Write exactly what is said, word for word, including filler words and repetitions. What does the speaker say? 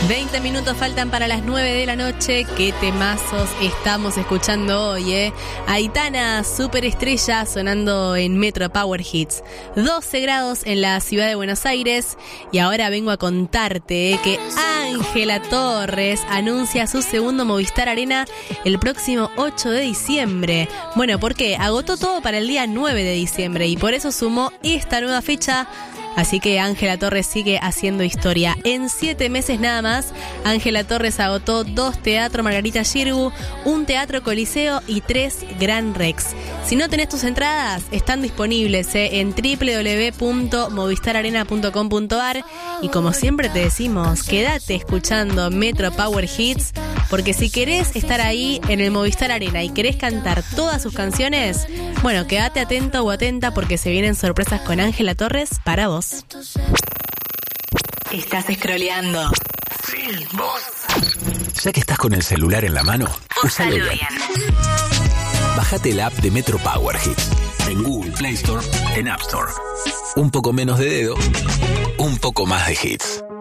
veinte minutos faltan para las nueve de la noche. Qué temazos estamos escuchando hoy, ¿eh? Aitana, superestrella, sonando en Metro Power Hits. doce grados en la ciudad de Buenos Aires. Y ahora vengo a contarte ¿eh? que Ángela Torres anuncia su segundo Movistar Arena el próximo ocho de diciembre. Bueno, ¿por qué? Agotó todo para el día nueve de diciembre y por eso sumó esta nueva fecha. Así que Ángela Torres sigue haciendo historia. En siete meses nada más, Ángela Torres agotó dos Teatro Margarita Xirgu, un Teatro Coliseo y tres Gran Rex. Si no tenés tus entradas, están disponibles ¿eh? en doble u doble u doble u punto movistar arena punto com punto a r. Y como siempre te decimos, quédate escuchando Metro Power Hits, porque si querés estar ahí en el Movistar Arena y querés cantar todas sus canciones, bueno, quédate atento o atenta porque se vienen sorpresas con Ángela Torres para vos. Estás scrolleando. Sí, vos. Ya que estás con el celular en la mano, úsalo bien. bien. Bájate la app de Metro Power Hits en Google Play Store, en App Store. Un poco menos de dedo, un poco más de hits.